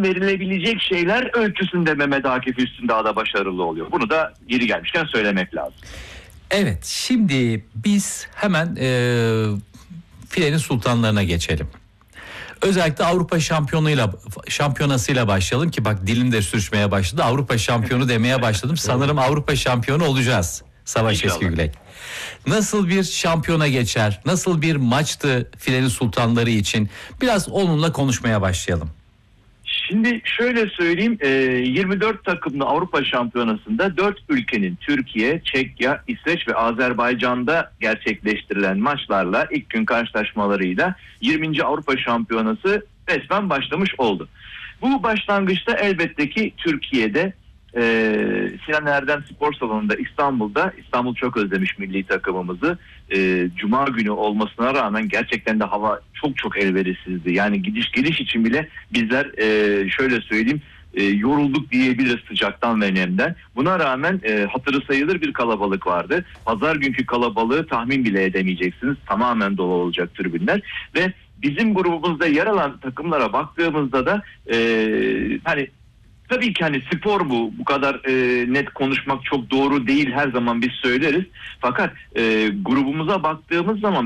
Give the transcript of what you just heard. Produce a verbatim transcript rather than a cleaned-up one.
verilebilecek şeyler ölçüsünde Mehmet Akif Üstündağ'da başarılı oluyor. Bunu da yeri gelmişken söylemek lazım. Evet, şimdi biz hemen e, filenin sultanlarına geçelim. Özellikle Avrupa şampiyonuyla şampiyonasıyla başlayalım ki bak dilim de sürçmeye başladı. Avrupa şampiyonu demeye başladım. Sanırım Avrupa şampiyonu olacağız. Savaş Eskigülek. Nasıl bir şampiyona geçer? Nasıl bir maçtı filenin sultanları için? Biraz onunla konuşmaya başlayalım. Şimdi şöyle söyleyeyim, yirmi dört takımlı Avrupa Şampiyonası'nda dört ülkenin Türkiye, Çekya, İsveç ve Azerbaycan'da gerçekleştirilen maçlarla ilk gün karşılaşmalarıyla yirminci Avrupa Şampiyonası resmen başlamış oldu. Bu başlangıçta elbette ki Türkiye'de Ee, Sinan Erdem Spor Salonu'nda İstanbul'da, İstanbul çok özlemiş milli takımımızı. Ee, Cuma günü olmasına rağmen gerçekten de hava çok çok elverişsizdi. Yani gidiş geliş için bile bizler e, şöyle söyleyeyim e, yorulduk diyebiliriz sıcaktan ve nemden. Buna rağmen e, hatırı sayılır bir kalabalık vardı. Pazar günkü kalabalığı tahmin bile edemeyeceksiniz. Tamamen dolu olacak tribünler ve bizim grubumuzda yer alan takımlara baktığımızda da e, hani tabii ki hani spor bu. Bu kadar e, net konuşmak çok doğru değil. Her zaman biz söyleriz. Fakat e, grubumuza baktığımız zaman